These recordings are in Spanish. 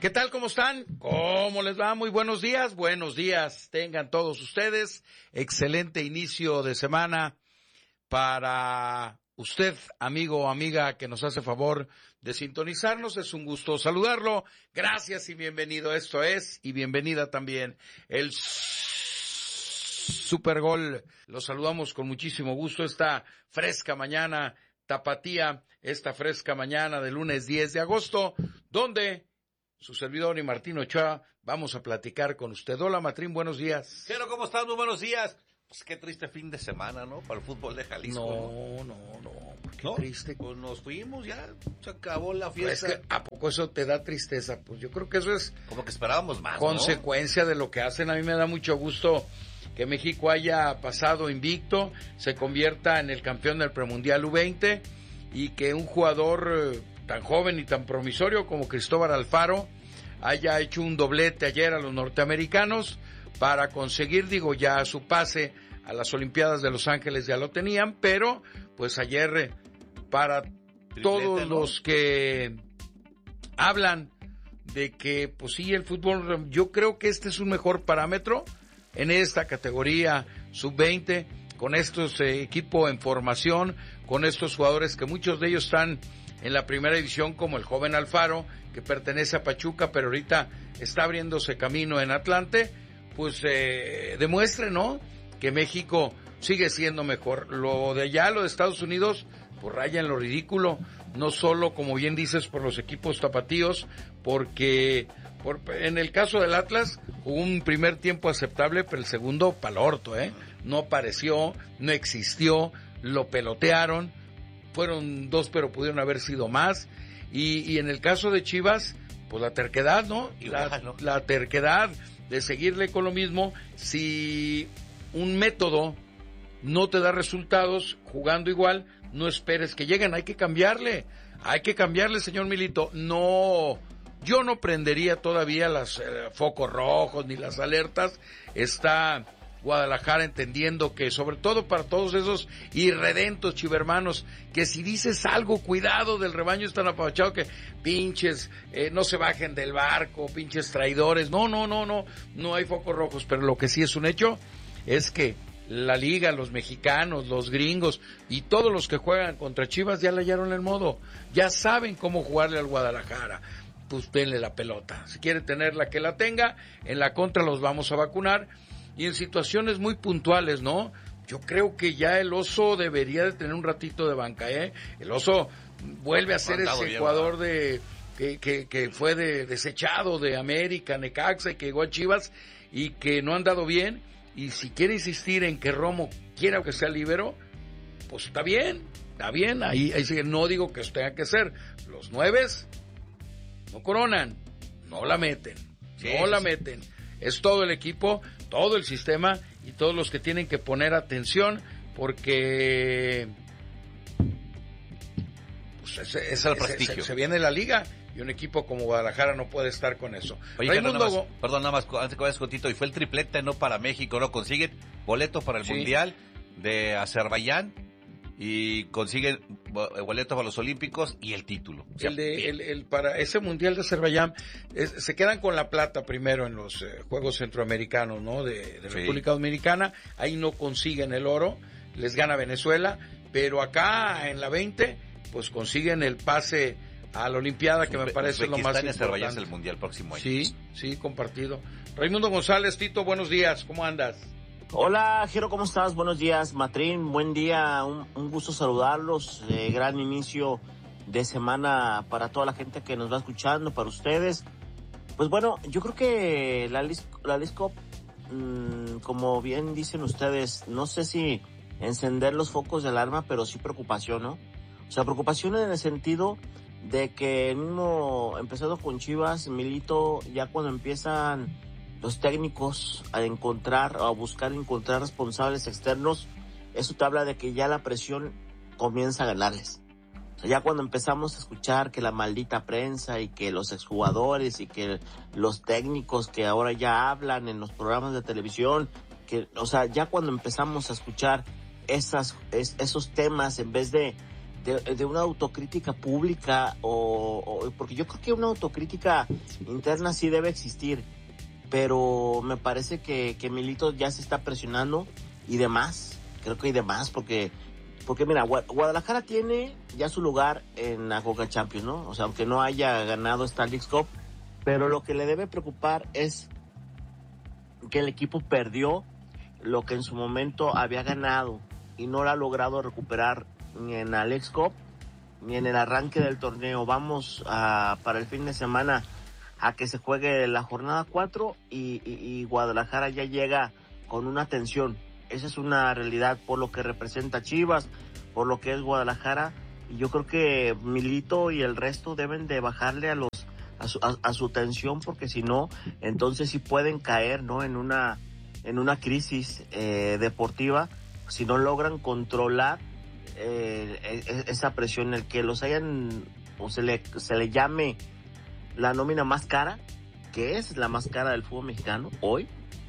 ¿Qué tal? ¿Cómo están? ¿Cómo les va? Muy buenos días. Buenos días tengan todos ustedes. Excelente inicio de semana para usted, amigo o amiga que nos hace favor de sintonizarnos. Es un gusto saludarlo. Gracias y bienvenido. Esto es, y bienvenida también, el Supergol. Los saludamos con muchísimo gusto esta fresca mañana tapatía, esta fresca mañana de lunes 10 de agosto, donde su servidor y Martín Ochoa vamos a platicar con usted. Hola, Matrín, buenos días. Pero, ¿cómo estás? Muy buenos días. Pues qué triste fin de semana, ¿no? Para el fútbol de Jalisco. No, qué triste. Pues nos fuimos ya, se acabó la fiesta. Pues es que, ¿a poco eso te da tristeza? Pues yo creo que eso es como que esperábamos más, consecuencia, ¿no?, de lo que hacen. A mí me da mucho gusto que México haya pasado invicto, se convierta en el campeón del premundial U20 y que un jugador tan joven y tan promisorio como Cristóbal Alfaro haya hecho un doblete ayer a los norteamericanos para conseguir, ya su pase a las Olimpiadas de Los Ángeles. Ya lo tenían, pero pues ayer para triplete, todos, ¿no?, los que hablan de que pues sí, el fútbol, yo creo que este es un mejor parámetro en esta categoría sub-20, con estos equipos en formación, con estos jugadores que muchos de ellos están en la primera división, como el joven Alfaro, que pertenece a Pachuca, pero ahorita está abriéndose camino en Atlante. Pues demuestre, ¿no?, que México sigue siendo mejor. Lo de allá, lo de Estados Unidos, pues raya en lo ridículo, no solo, como bien dices, por los equipos tapatíos, porque en el caso del Atlas hubo un primer tiempo aceptable, pero el segundo pa'l orto, no apareció, no existió, lo pelotearon, fueron 2, pero pudieron haber sido más, y en el caso de Chivas, pues la terquedad, ¿no? La terquedad de seguirle con lo mismo. Si un método no te da resultados jugando igual, no esperes que lleguen, hay que cambiarle, señor Milito. No, yo no prendería todavía las focos rojos ni las alertas. Está Guadalajara entendiendo que, sobre todo para todos esos irredentos chivermanos, que si dices algo, cuidado, del rebaño están apabachados, que pinches, no se bajen del barco, pinches traidores. No hay focos rojos, pero lo que sí es un hecho es que la liga, los mexicanos, los gringos y todos los que juegan contra Chivas ya le hallaron el modo, ya saben cómo jugarle al Guadalajara. Pues denle la pelota, si quiere tenerla, que la tenga. En la contra los vamos a vacunar, y en situaciones muy puntuales, ¿no? Yo creo que ya el Oso debería de tener un ratito de banca, El Oso vuelve a ser ese jugador que fue desechado de América, Necaxa, y que llegó a Chivas y que no han dado bien. Y si quiere insistir en que Romo quiera que sea líbero, pues está bien, ahí sigue. No digo que eso tenga que ser. Los 9 no coronan, no la meten. Es todo el equipo, todo el sistema y todos los que tienen que poner atención, porque pues es el prestigio. Se viene la liga y un equipo como Guadalajara no puede estar con eso. Oye, Raimundo, nada más, antes que vayas con Tito, y fue el triplete, no para México, ¿no? Consiguen boleto para el Mundial de Azerbaiyán y consiguen boleto para los Olímpicos y el título. O sea, para ese Mundial de Azerbaiyán se quedan con la plata primero en los Juegos Centroamericanos, ¿no? De República Dominicana. Ahí no consiguen el oro, les gana Venezuela, pero acá en la 20 pues consiguen el pase a la Olimpiada, que me parece lo más importante. Es el Mundial próximo año. Sí, compartido. Raimundo González, Tito, buenos días, ¿cómo andas? Hola, Jero, ¿cómo estás? Buenos días, Matrín, buen día, un gusto saludarlos, gran inicio de semana para toda la gente que nos va escuchando, para ustedes. Pues bueno, yo creo que la LISCOP, como bien dicen ustedes, no sé si encender los focos de alarma, pero sí preocupación, ¿no? O sea, preocupación en el sentido de que mismo, empezando con Chivas, Milito, ya cuando empiezan los técnicos a buscar encontrar responsables externos, eso te habla de que ya la presión comienza a ganarles. O sea, ya cuando empezamos a escuchar que la maldita prensa y que los exjugadores y que los técnicos que ahora ya hablan en los programas de televisión, ya cuando empezamos a escuchar esos temas, en vez de de una autocrítica pública porque yo creo que una autocrítica interna sí debe existir, pero me parece que Milito ya se está presionando y demás, creo que hay demás, porque mira, Guadalajara tiene ya su lugar en la Conca Champions, ¿no? O sea, aunque no haya ganado esta Leagues Cup, pero lo que le debe preocupar es que el equipo perdió lo que en su momento había ganado y no lo ha logrado recuperar ni en la Leagues Cup ni en el arranque del torneo. Vamos para el fin de semana a que se juegue la jornada 4 y Guadalajara ya llega con una tensión. Esa es una realidad por lo que representa Chivas, por lo que es Guadalajara, y yo creo que Milito y el resto deben de bajarle a su tensión, porque si no, entonces sí pueden caer, ¿no?, en una crisis deportiva si no logran controlar esa presión. El que los hayan o se le llame la nómina más cara, que es la más cara del fútbol mexicano hoy,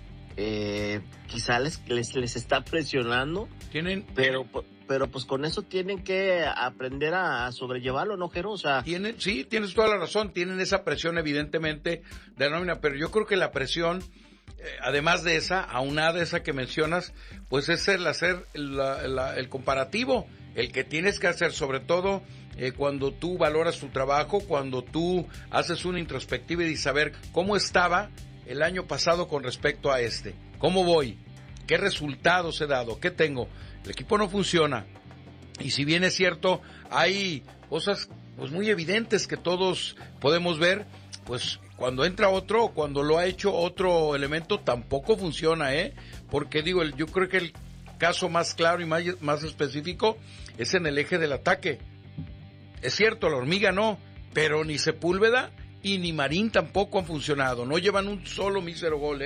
quizá les está presionando, pero pues con eso tienen que aprender a sobrellevarlo, ¿no, Jero? O sea, sí, tienes toda la razón, tienen esa presión evidentemente de la nómina, pero yo creo que la presión, además de esa, aunada esa que mencionas, pues es el hacer el comparativo, el que tienes que hacer, sobre todo cuando tú valoras tu trabajo, cuando tú haces una introspectiva y saber cómo estaba el año pasado con respecto a este, cómo voy, qué resultados he dado, qué tengo. El equipo no funciona, y si bien es cierto, hay cosas pues muy evidentes que todos podemos ver, pues cuando entra otro, cuando lo ha hecho otro elemento, tampoco funciona, porque yo creo que el caso más claro y más específico es en el eje del ataque. Es cierto, la Hormiga no, pero ni Sepúlveda y ni Marín tampoco han funcionado, no llevan un solo mísero gol,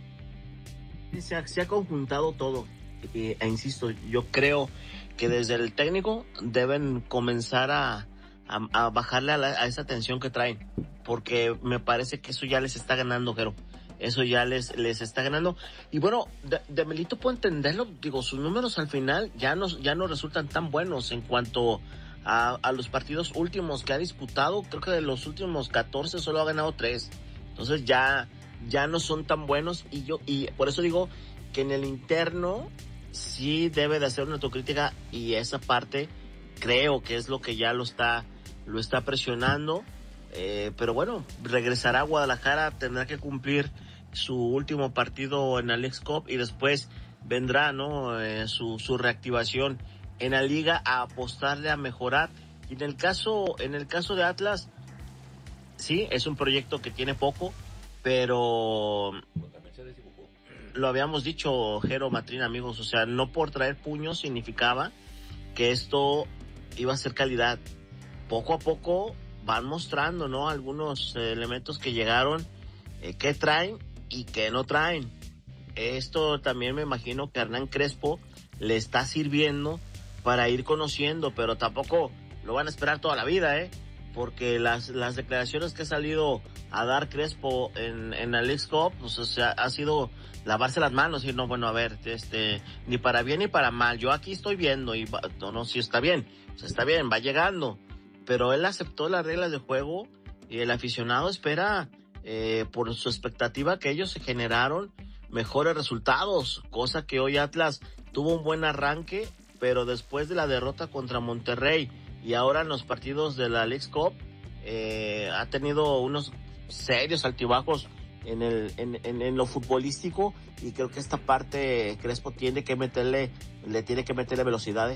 Se ha conjuntado todo, e insisto, yo creo que desde el técnico deben comenzar a bajarle a esa tensión que traen, porque me parece que eso ya les está ganando, Jero. Eso ya les está ganando. Y bueno, de Milito puedo entenderlo, digo, sus números al final ya no resultan tan buenos en cuanto a los partidos últimos que ha disputado. Creo que de los últimos 14 solo ha ganado 3. Entonces ya no son tan buenos, y por eso digo que en el interno sí debe de hacer una autocrítica, y esa parte creo que es lo que ya lo está presionando, pero bueno, regresará a Guadalajara, tendrá que cumplir su último partido en la Leagues Cup y después vendrá, ¿no?, su reactivación en la liga, a apostarle a mejorar. Y en el caso de Atlas, sí, es un proyecto que tiene poco, pero lo habíamos dicho, Jero, Matrín, amigos, o sea, no por traer puños significaba que esto iba a ser calidad. Poco a poco van mostrando, ¿no?, algunos elementos que llegaron, que traen y que no traen. Esto también me imagino que a Hernán Crespo le está sirviendo para ir conociendo, pero tampoco lo van a esperar toda la vida, porque las declaraciones que ha salido a dar Crespo en la Leagues Cup, pues, o sea, ha sido lavarse las manos y no, bueno, a ver, ni para bien ni para mal, yo aquí estoy viendo y no, si está bien, o sea, está bien, va llegando, pero él aceptó las reglas de juego y el aficionado espera, por su expectativa, que ellos se generaron mejores resultados, cosa que hoy Atlas tuvo un buen arranque, pero después de la derrota contra Monterrey y ahora en los partidos de la Leagues Cup, ha tenido unos serios altibajos en lo futbolístico, y creo que esta parte Crespo tiene que meterle velocidad,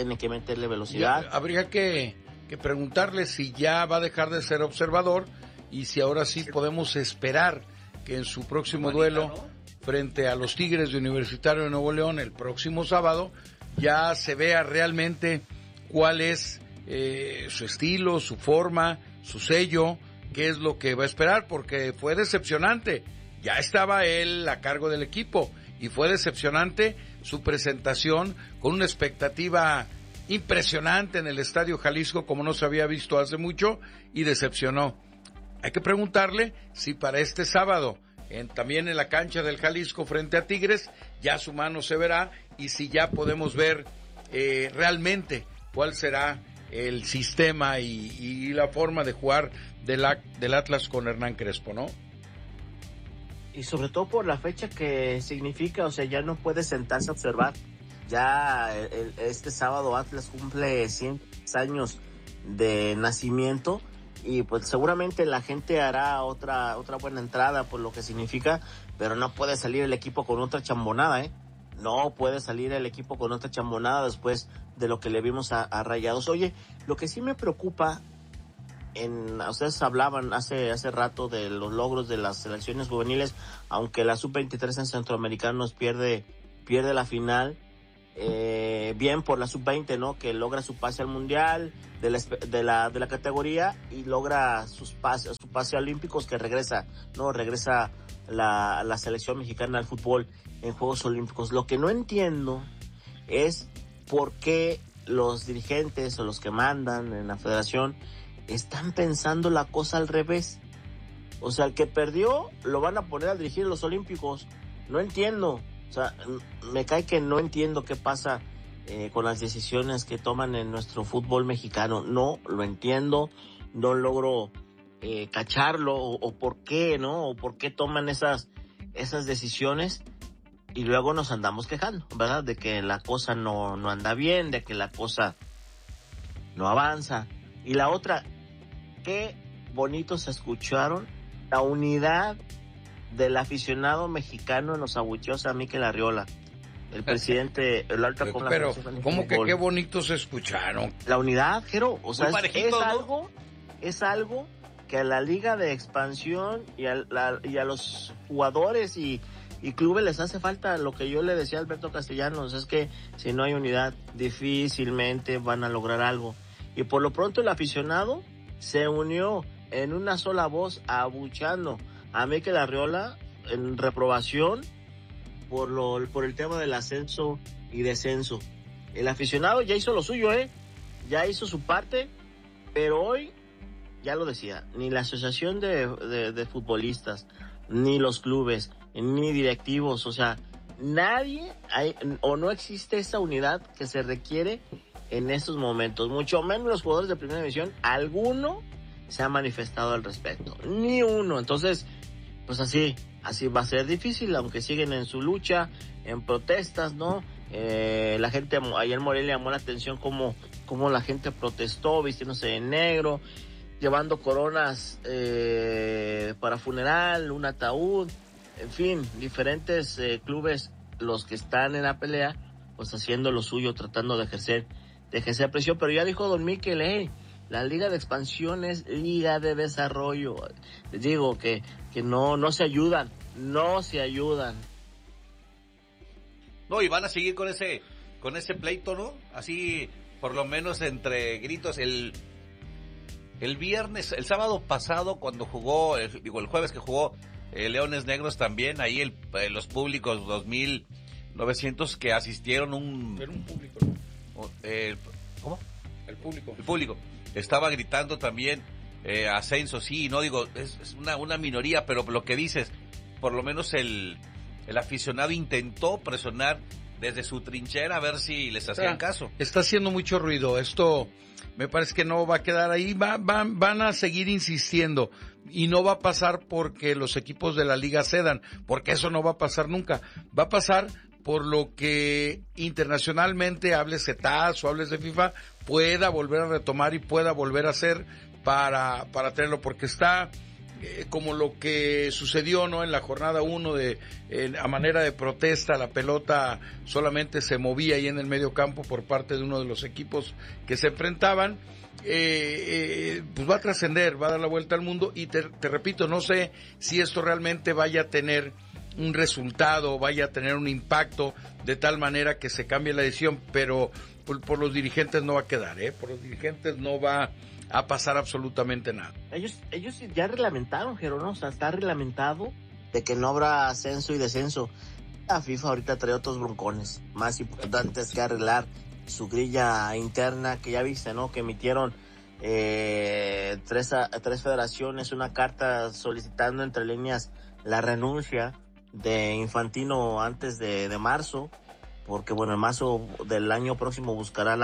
Ya, habría que preguntarle si ya va a dejar de ser observador y si ahora sí podemos esperar que en su próximo duelo frente a los Tigres de Universitario de Nuevo León el próximo sábado ya se vea realmente cuál es su estilo, su forma, su sello, qué es lo que va a esperar, porque fue decepcionante. Ya estaba él a cargo del equipo y fue decepcionante su presentación, con una expectativa impresionante en el Estadio Jalisco como no se había visto hace mucho, y decepcionó. Hay que preguntarle si para este sábado, también en la cancha del Jalisco frente a Tigres, ya su mano se verá, y si ya podemos ver realmente cuál será el sistema y la forma de jugar del Atlas con Hernán Crespo, ¿no? Y sobre todo por la fecha que significa, o sea, ya no puede sentarse a observar. Ya este sábado Atlas cumple 100 años de nacimiento y pues seguramente la gente hará otra buena entrada por lo que significa, pero no puede salir el equipo con otra chambonada, No puede salir el equipo con otra chambonada después de lo que le vimos a Rayados. Oye, lo que sí me preocupa, ustedes hablaban hace rato de los logros de las selecciones juveniles, aunque la sub-23 en Centroamericanos pierde la final, bien por la sub-20, ¿no? Que logra su pase al mundial de la categoría y logra su pase a olímpicos, que regresa la selección mexicana al fútbol en Juegos Olímpicos. Lo que no entiendo es por qué los dirigentes o los que mandan en la federación están pensando la cosa al revés. O sea, el que perdió lo van a poner a dirigir los Olímpicos. No entiendo. O sea, me cae que no entiendo qué pasa con las decisiones que toman en nuestro fútbol mexicano. No lo entiendo, no logro cacharlo o por qué, ¿no? O por qué toman esas decisiones y luego nos andamos quejando, ¿verdad? De que la cosa no anda bien, de que la cosa no avanza. Y la otra, qué bonito se escucharon la unidad del aficionado mexicano en los abucheos a Mikel Arriola, el presidente, el alto con la Pero, ¿cómo que qué bonito se escucharon? La unidad, Jero, o sea, ¿no? es algo que a la Liga de Expansión y a los jugadores y clubes les hace falta. Lo que yo le decía a Alberto Castellanos es que si no hay unidad, difícilmente van a lograr algo. Y por lo pronto el aficionado se unió en una sola voz abuchando a Mikel Arriola en reprobación por el tema del ascenso y descenso. El aficionado ya hizo lo suyo, ya hizo su parte, pero hoy, ya lo decía, ni la asociación de futbolistas, ni los clubes, ni directivos, o sea, nadie o no existe esa unidad que se requiere en estos momentos, mucho menos los jugadores de primera división. Alguno se ha manifestado al respecto, ni uno. Entonces, pues así va a ser difícil, aunque siguen en su lucha, en protestas, ¿no? La gente ayer en Morelia llamó la atención cómo la gente protestó vistiéndose de negro, llevando coronas para funeral, un ataúd, en fin, diferentes clubes, los que están en la pelea, pues haciendo lo suyo, tratando de ejercer presión. Pero ya dijo don Mikel, la Liga de Expansión es Liga de Desarrollo. Les digo que no se ayudan. No, y van a seguir con ese pleito, ¿no? Así, por lo menos entre gritos. El viernes, el sábado pasado, cuando jugó, el jueves que jugó Leones Negros también, ahí los públicos, 2,900 que asistieron. Pero un público, ¿no? ¿Cómo? El público. El público. Estaba gritando también ascenso, sí, no digo, es una minoría, pero lo que dices, por lo menos el aficionado intentó presionar desde su trinchera a ver si les hacían caso. Está haciendo mucho ruido, esto me parece que no va a quedar ahí, van a seguir insistiendo y no va a pasar porque los equipos de la liga cedan, porque eso no va a pasar nunca, va a pasar por lo que internacionalmente, hables CETAS o hables de FIFA, pueda volver a retomar y pueda volver a hacer para tenerlo, porque está como lo que sucedió, ¿no? En la jornada 1 a manera de protesta, la pelota solamente se movía ahí en el medio campo por parte de uno de los equipos que se enfrentaban. Pues va a trascender, va a dar la vuelta al mundo y te repito, no sé si esto realmente vaya a tener un resultado, vaya a tener un impacto de tal manera que se cambie la decisión, pero por los dirigentes no va a quedar, por los dirigentes no va a pasar absolutamente nada. Ellos ya reglamentaron, Jerónimo, o sea, está reglamentado de que no habrá ascenso y descenso. La FIFA ahorita trae otros broncones más importantes que arreglar, su grilla interna, que ya viste, ¿no? Que emitieron tres federaciones una carta solicitando entre líneas la renuncia de Infantino antes de marzo, porque bueno, en marzo del año próximo buscará la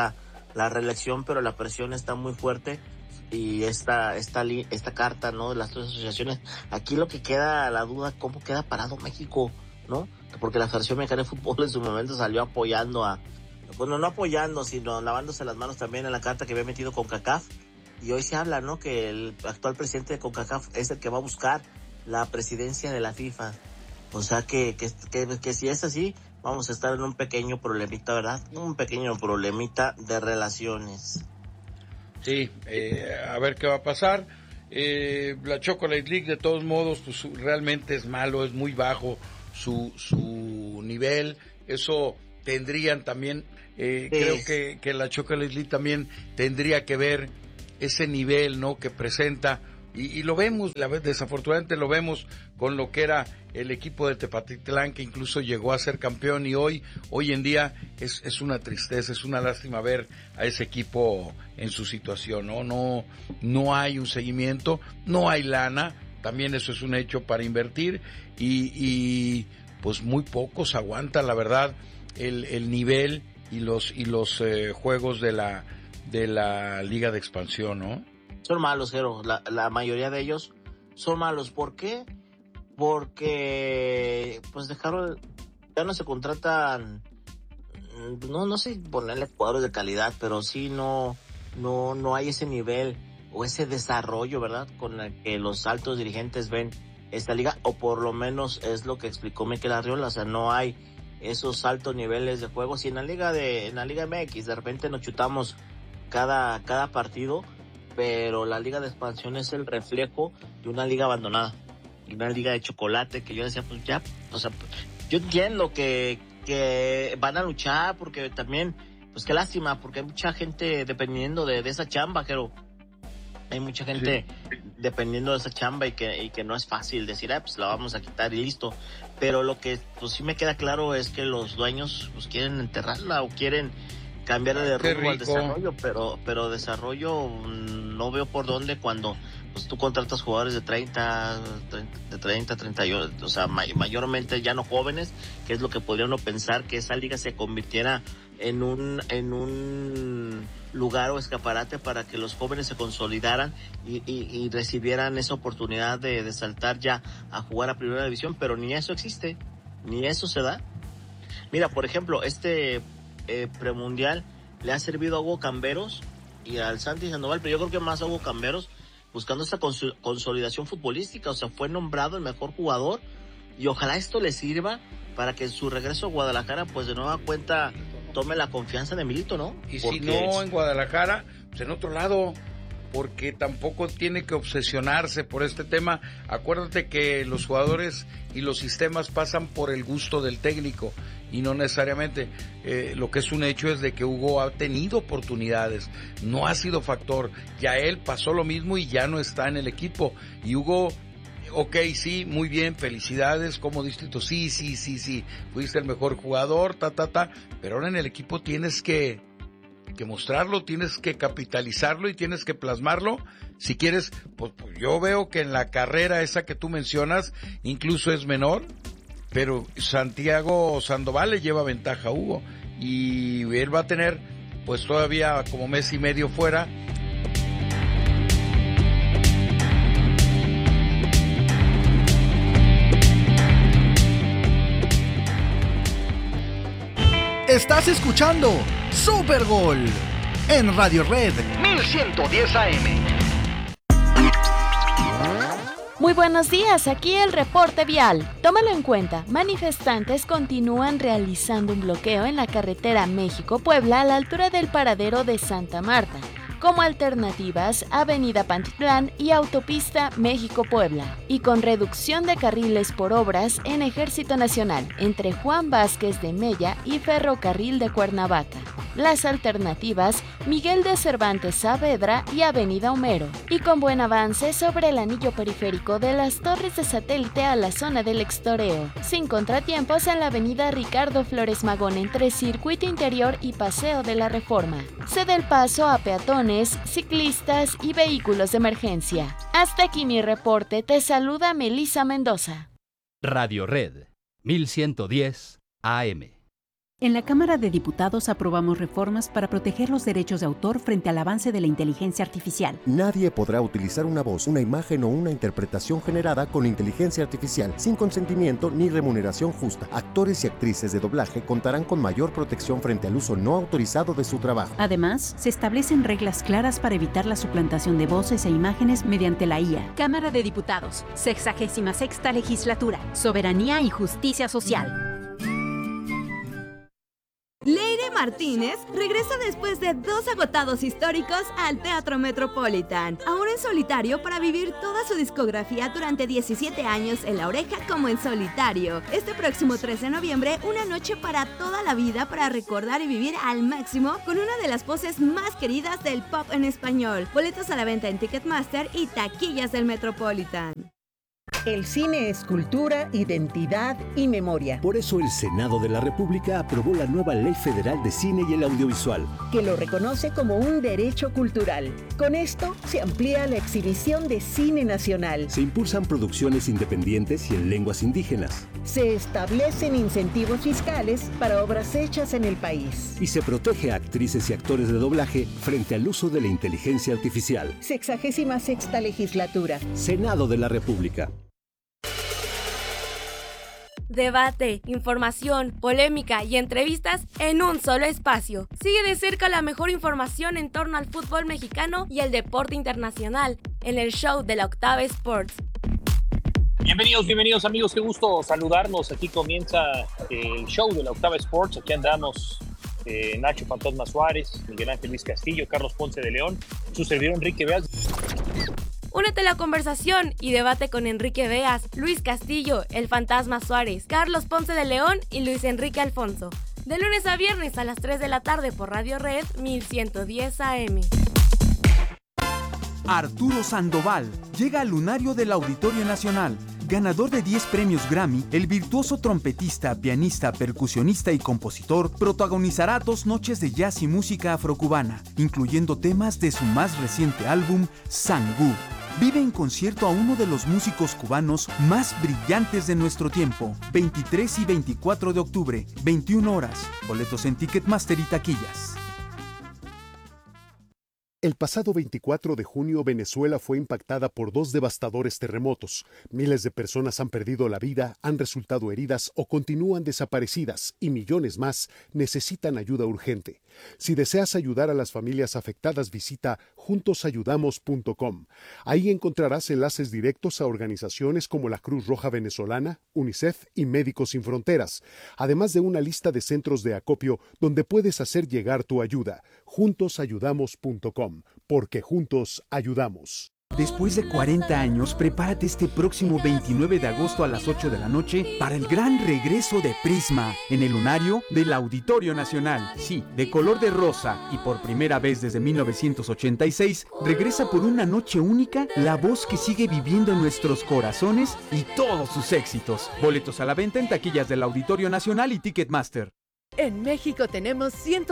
la reelección, pero la presión está muy fuerte. Y esta carta, ¿no?, de las tres asociaciones, aquí lo que queda la duda, ¿cómo queda parado México, no? Porque la Federación Mexicana de Fútbol en su momento salió apoyando no apoyando, sino lavándose las manos también en la carta que había metido CONCACAF, y hoy se habla, ¿no?, que el actual presidente de CONCACAF es el que va a buscar la presidencia de la FIFA. O sea que si es así, vamos a estar en un pequeño problemita, ¿verdad? Un pequeño problemita de relaciones. Sí, a ver qué va a pasar. La Chocolate League, de todos modos, pues realmente es malo, es muy bajo su nivel. Eso tendrían también, creo que la Chocolate League también tendría que ver ese nivel, ¿no?, que presenta. Y lo vemos, desafortunadamente lo vemos con lo que era el equipo de Tepatitlán, que incluso llegó a ser campeón, y hoy en día es una tristeza, es una lástima ver a ese equipo en su situación, ¿no? No hay un seguimiento, no hay lana, también eso es un hecho para invertir, y pues muy pocos aguantan, la verdad, el nivel y los juegos de la Liga de Expansión, ¿no? Son malos, Jero. La mayoría de ellos son malos. ¿Por qué? Porque pues ya no se contratan, no sé ponerle jugadores de calidad, pero sí no hay ese nivel o ese desarrollo, ¿verdad?, con el que los altos dirigentes ven esta liga, o por lo menos es lo que explicó Mikel Arriola. O sea, no hay esos altos niveles de juego. Si en la Liga MX de repente nos chutamos cada partido, pero la Liga de Expansión es el reflejo de una liga abandonada, una liga de chocolate, que yo decía, pues ya, o sea, yo entiendo que van a luchar, porque también, pues qué lástima, porque hay mucha gente dependiendo de esa chamba, pero hay mucha gente dependiendo de esa chamba, y que no es fácil decir, pues la vamos a quitar y listo. Pero lo que pues sí me queda claro es que los dueños pues quieren enterrarla o quieren cambiar de rumbo al desarrollo, pero desarrollo no veo por dónde, cuando pues tú contratas jugadores de 30, 38, o sea, mayormente ya no jóvenes, que es lo que podría uno pensar, que esa liga se convirtiera en un lugar o escaparate para que los jóvenes se consolidaran y recibieran esa oportunidad de saltar ya a jugar a primera división, pero ni eso existe, ni eso se da. Mira, por ejemplo, premundial le ha servido a Hugo Camberos y al Santi Sandoval, pero yo creo que más a Hugo Camberos, buscando esta consolidación futbolística. O sea, fue nombrado el mejor jugador, y ojalá esto le sirva para que en su regreso a Guadalajara, pues de nueva cuenta tome la confianza de Milito, ¿no? Y si no en Guadalajara, pues en otro lado, porque tampoco tiene que obsesionarse por este tema. Acuérdate que los jugadores y los sistemas pasan por el gusto del técnico, y no necesariamente. Lo que es un hecho es de que Hugo ha tenido oportunidades, no ha sido factor. Ya él pasó lo mismo y ya no está en el equipo. Y Hugo, ok, sí, muy bien, felicidades como distrito, sí, fuiste el mejor jugador, pero ahora en el equipo tienes que mostrarlo, tienes que capitalizarlo y tienes que plasmarlo. Si quieres, pues yo veo que en la carrera esa que tú mencionas incluso es menor, pero Santiago Sandoval le lleva ventaja a Hugo, y él va a tener pues todavía como mes y medio fuera. Estás escuchando Super Gol en Radio Red 1110 AM. Muy buenos días, aquí el reporte vial. Tómalo en cuenta, manifestantes continúan realizando un bloqueo en la carretera México-Puebla a la altura del paradero de Santa Marta. Como alternativas, Avenida Pantitlán y Autopista México-Puebla, y con reducción de carriles por obras en Ejército Nacional, entre Juan Vázquez de Mella y Ferrocarril de Cuernavaca. Las alternativas, Miguel de Cervantes Saavedra y Avenida Homero, y con buen avance sobre el anillo periférico de las Torres de Satélite a la zona del Extoreo, sin contratiempos en la Avenida Ricardo Flores Magón entre Circuito Interior y Paseo de la Reforma. Cede el paso a peatones, ciclistas y vehículos de emergencia. Hasta aquí mi reporte, te saluda Melissa Mendoza. Radio Red 1110 AM. En la Cámara de Diputados aprobamos reformas para proteger los derechos de autor frente al avance de la inteligencia artificial. Nadie podrá utilizar una voz, una imagen o una interpretación generada con inteligencia artificial sin consentimiento ni remuneración justa. Actores y actrices de doblaje contarán con mayor protección frente al uso no autorizado de su trabajo. Además, se establecen reglas claras para evitar la suplantación de voces e imágenes mediante la IA. Cámara de Diputados, 66ª Legislatura, Soberanía y Justicia Social. Leire Martínez regresa después de 2 agotados históricos al Teatro Metropolitan, ahora en solitario para vivir toda su discografía durante 17 años en La Oreja como en solitario. Este próximo 3 de noviembre, una noche para toda la vida para recordar y vivir al máximo con una de las voces más queridas del pop en español. Boletos a la venta en Ticketmaster y taquillas del Metropolitan. El cine es cultura, identidad y memoria. Por eso el Senado de la República aprobó la nueva Ley Federal de Cine y el Audiovisual, que lo reconoce como un derecho cultural. Con esto se amplía la exhibición de cine nacional. Se impulsan producciones independientes y en lenguas indígenas. Se establecen incentivos fiscales para obras hechas en el país. Y se protege a actrices y actores de doblaje frente al uso de la inteligencia artificial. 66ª Legislatura. Senado de la República. Debate, información, polémica y entrevistas en un solo espacio. Sigue de cerca la mejor información en torno al fútbol mexicano y el deporte internacional en el show de la Octava Sports. Bienvenidos amigos, qué gusto saludarnos. Aquí comienza el show de la Octava Sports. Aquí andamos Nacho Fantasma Suárez, Miguel Ángel Luis Castillo, Carlos Ponce de León, su servidor Enrique Beas. Únete a la conversación y debate con Enrique Beas, Luis Castillo, el Fantasma Suárez, Carlos Ponce de León y Luis Enrique Alfonso. De lunes a viernes a las 3 de la tarde por Radio Red 1110 AM. Arturo Sandoval llega al lunario del Auditorio Nacional. Ganador de 10 premios Grammy, el virtuoso trompetista, pianista, percusionista y compositor protagonizará 2 noches de jazz y música afrocubana, incluyendo temas de su más reciente álbum, Sangú. Vive en concierto a uno de los músicos cubanos más brillantes de nuestro tiempo. 23 y 24 de octubre, 21 horas. Boletos en Ticketmaster y taquillas. El pasado 24 de junio, Venezuela fue impactada por 2 devastadores terremotos. Miles de personas han perdido la vida, han resultado heridas o continúan desaparecidas y millones más necesitan ayuda urgente. Si deseas ayudar a las familias afectadas, visita juntosayudamos.com. Ahí encontrarás enlaces directos a organizaciones como la Cruz Roja Venezolana, UNICEF y Médicos Sin Fronteras, además de una lista de centros de acopio donde puedes hacer llegar tu ayuda. juntosayudamos.com, porque juntos ayudamos. Después de 40 años, prepárate este próximo 29 de agosto a las 8 de la noche para el gran regreso de Prisma en el lunario del Auditorio Nacional. Sí, de color de rosa y por primera vez desde 1986, regresa por una noche única la voz que sigue viviendo en nuestros corazones y todos sus éxitos. Boletos a la venta en taquillas del Auditorio Nacional y Ticketmaster. En México tenemos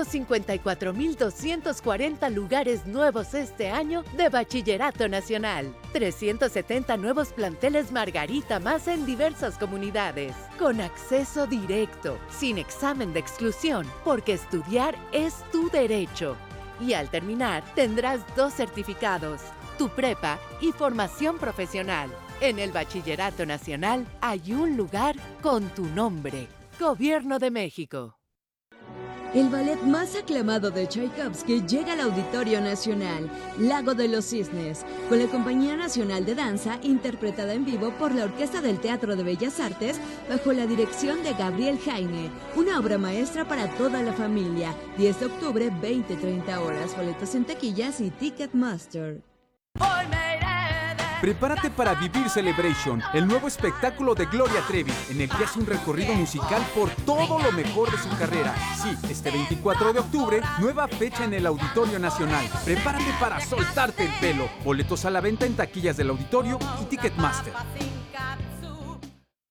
154.240 lugares nuevos este año de Bachillerato Nacional. 370 nuevos planteles Margarita más en diversas comunidades. Con acceso directo, sin examen de exclusión, porque estudiar es tu derecho. Y al terminar, tendrás 2 certificados, tu prepa y formación profesional. En el Bachillerato Nacional hay un lugar con tu nombre. Gobierno de México. El ballet más aclamado de Tchaikovsky llega al Auditorio Nacional, Lago de los Cisnes, con la Compañía Nacional de Danza, interpretada en vivo por la Orquesta del Teatro de Bellas Artes, bajo la dirección de Gabriel Jaime. Una obra maestra para toda la familia. 10 de octubre, 20-30 horas. Boletos en taquillas y Ticketmaster. Prepárate para vivir Celebration, el nuevo espectáculo de Gloria Trevi, en el que hace un recorrido musical por todo lo mejor de su carrera. Sí, este 24 de octubre, nueva fecha en el Auditorio Nacional. Prepárate para soltarte el pelo. Boletos a la venta en taquillas del Auditorio y Ticketmaster.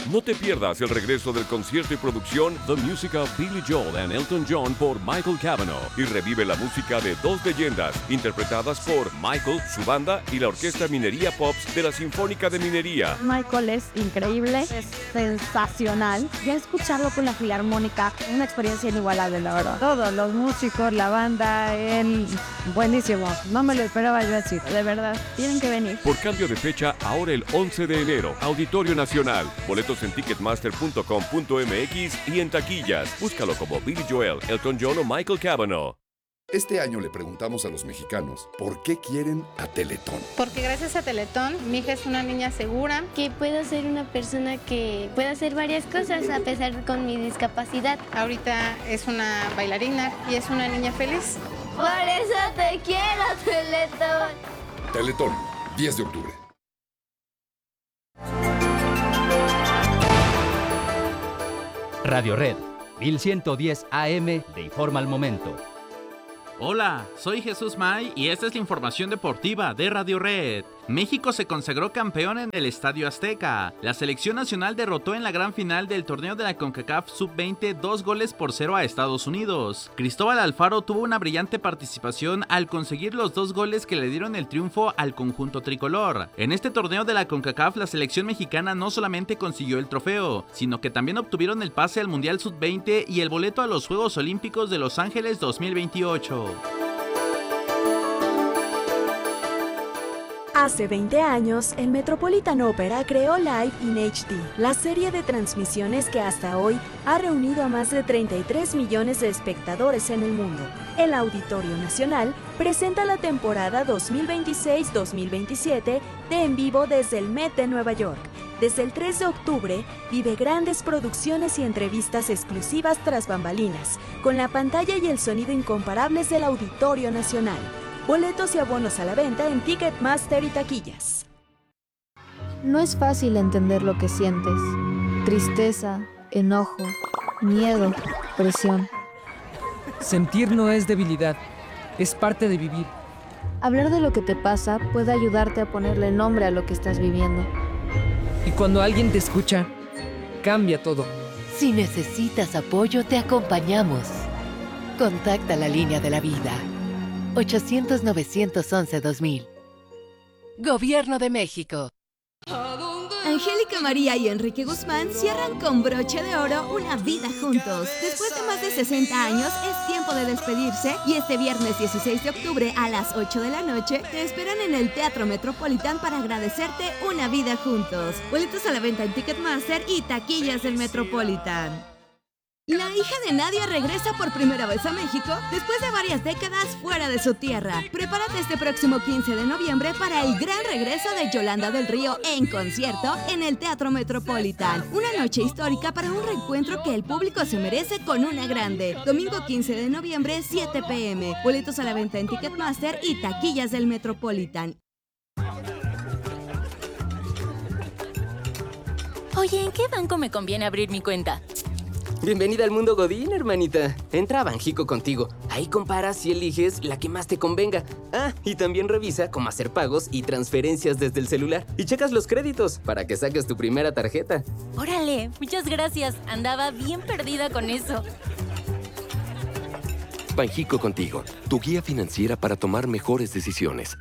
No te pierdas el regreso del concierto y producción The Music of Billy Joel and Elton John por Michael Cavanaugh y revive la música de dos leyendas interpretadas por Michael, su banda y la Orquesta Minería Pops de la Sinfónica de Minería. Michael es increíble, es sensacional. Ya escucharlo con la Filarmónica, una experiencia inigualable, la verdad. Todos los músicos, la banda, él, buenísimo. No me lo esperaba yo así, de verdad. Tienen que venir. Por cambio de fecha, ahora el 11 de enero, Auditorio Nacional. Boletos en ticketmaster.com.mx y en taquillas. Búscalo como Billy Joel, Elton John o Michael Cavanaugh. Este año le preguntamos a los mexicanos por qué quieren a Teletón. Porque gracias a Teletón, mi hija es una niña segura. Que puedo ser una persona que pueda hacer varias cosas a pesar con mi discapacidad. Ahorita es una bailarina y es una niña feliz. Por eso te quiero, Teletón. Teletón, 10 de octubre. Radio Red, 1110 AM, te informa al momento. Hola, soy Jesús May y esta es la información deportiva de Radio Red. México se consagró campeón en el Estadio Azteca. La selección nacional derrotó en la gran final del torneo de la CONCACAF Sub-20 2-0 a Estados Unidos. Cristóbal Alfaro tuvo una brillante participación al conseguir los 2 goles que le dieron el triunfo al conjunto tricolor. En este torneo de la CONCACAF, la selección mexicana no solamente consiguió el trofeo, sino que también obtuvieron el pase al Mundial Sub-20 y el boleto a los Juegos Olímpicos de Los Ángeles 2028. Hace 20 años, el Metropolitan Opera creó Live in HD, la serie de transmisiones que hasta hoy ha reunido a más de 33 millones de espectadores en el mundo. El Auditorio Nacional presenta la temporada 2026-2027 de En Vivo desde el Met de Nueva York. Desde el 3 de octubre, vive grandes producciones y entrevistas exclusivas tras bambalinas, con la pantalla y el sonido incomparables del Auditorio Nacional. Boletos y abonos a la venta en Ticketmaster y taquillas. No es fácil entender lo que sientes. Tristeza, enojo, miedo, presión. Sentir no es debilidad, es parte de vivir. Hablar de lo que te pasa puede ayudarte a ponerle nombre a lo que estás viviendo. Y cuando alguien te escucha, cambia todo. Si necesitas apoyo, te acompañamos. Contacta la línea de la vida. 800-911-2000. Gobierno de México. Angélica María y Enrique Guzmán cierran con broche de oro una vida juntos. Después de más de 60 años, es tiempo de despedirse y este viernes 16 de octubre a las 8 de la noche te esperan en el Teatro Metropolitan para agradecerte una vida juntos. Boletos a la venta en Ticketmaster y taquillas del Metropolitan. La hija de Nadia regresa por primera vez a México después de varias décadas fuera de su tierra. Prepárate este próximo 15 de noviembre para el gran regreso de Yolanda del Río en concierto en el Teatro Metropolitan. Una noche histórica para un reencuentro que el público se merece con una grande. Domingo 15 de noviembre, 7 p.m. Boletos a la venta en Ticketmaster y taquillas del Metropolitan. Oye, ¿en qué banco me conviene abrir mi cuenta? Bienvenida al mundo Godín, hermanita. Entra a Banjico Contigo. Ahí comparas y eliges la que más te convenga. Ah, y también revisa cómo hacer pagos y transferencias desde el celular. Y checas los créditos para que saques tu primera tarjeta. Órale, muchas gracias. Andaba bien perdida con eso. Banjico Contigo, tu guía financiera para tomar mejores decisiones.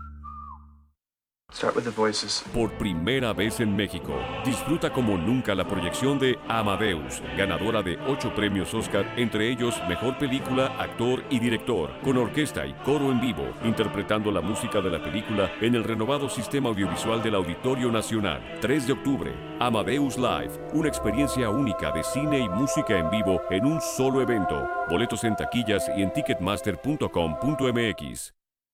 Por primera vez en México, disfruta como nunca la proyección de Amadeus, ganadora de 8 premios Oscar, entre ellos Mejor Película, Actor y Director, con orquesta y coro en vivo, interpretando la música de la película en el renovado sistema audiovisual del Auditorio Nacional. 3 de octubre, Amadeus Live, una experiencia única de cine y música en vivo en un solo evento. Boletos en taquillas y en ticketmaster.com.mx.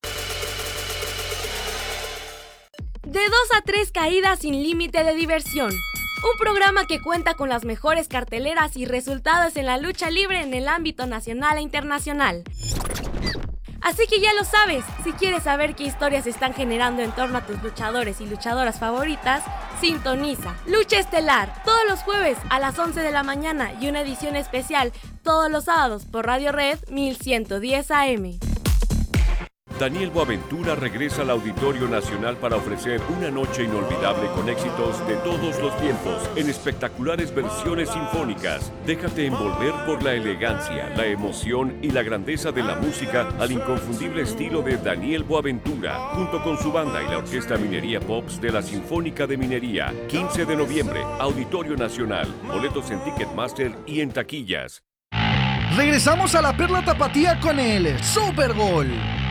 De 2 a 3 caídas sin límite de diversión. Un programa que cuenta con las mejores carteleras y resultados en la lucha libre en el ámbito nacional e internacional. Así que ya lo sabes, si quieres saber qué historias se están generando en torno a tus luchadores y luchadoras favoritas, sintoniza Lucha Estelar todos los jueves a las 11 de la mañana y una edición especial todos los sábados por Radio Red 1110 AM. Daniel Boaventura regresa al Auditorio Nacional para ofrecer una noche inolvidable con éxitos de todos los tiempos en espectaculares versiones sinfónicas. Déjate envolver por la elegancia, la emoción y la grandeza de la música al inconfundible estilo de Daniel Boaventura, junto con su banda y la Orquesta Minería Pops de la Sinfónica de Minería. 15 de noviembre, Auditorio Nacional. Boletos en Ticketmaster y en taquillas. Regresamos a la Perla Tapatía con el Super Bowl.